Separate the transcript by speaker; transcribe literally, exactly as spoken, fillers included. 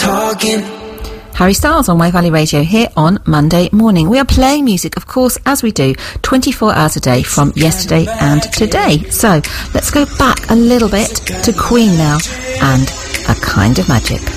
Speaker 1: talking.
Speaker 2: Harry Styles on Wave Valley Radio here on Monday morning. We are playing music, of course, as we do, twenty-four hours a day from yesterday and today. So let's go back a little bit to Queen now and A Kind of Magic.